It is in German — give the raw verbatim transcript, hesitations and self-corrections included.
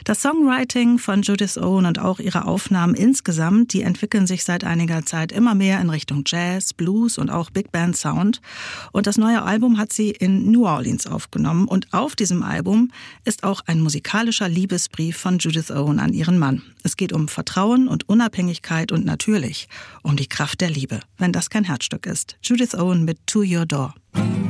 Das Songwriting von Judith Owen und auch ihre Aufnahmen insgesamt, die entwickeln sich seit einiger Zeit immer mehr in Richtung Jazz, Blues und auch Big Band Sound. Und das neue Album hat sie in New Orleans aufgenommen. Und auf diesem Album ist auch ein musikalischer Liebesbrief von Judith Owen an ihren Mann. Es geht um Vertrauen und Unabhängigkeit und natürlich um die Kraft der Liebe, wenn das kein Herzstück ist. Judith Owen mit To Your Door.